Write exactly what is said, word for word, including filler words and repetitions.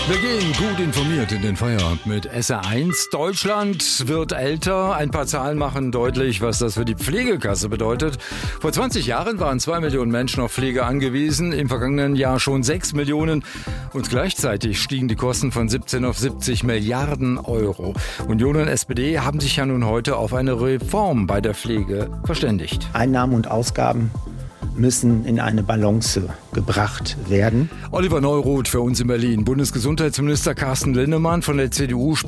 Wir gehen gut informiert in den Feierabend mit S R eins. Deutschland wird älter. Ein paar Zahlen machen deutlich, was das für die Pflegekasse bedeutet. Vor zwanzig Jahren waren zwei Millionen Menschen auf Pflege angewiesen, im vergangenen Jahr schon sechs Millionen. Und gleichzeitig stiegen die Kosten von siebzehn auf siebzig Milliarden Euro. Union und S P D haben sich ja nun heute auf eine Reform bei der Pflege verständigt. Einnahmen und Ausgaben müssen in eine Balance gebracht werden. Oliver Neuroth für uns in Berlin. Bundesgesundheitsminister Carsten Linnemann von der C D U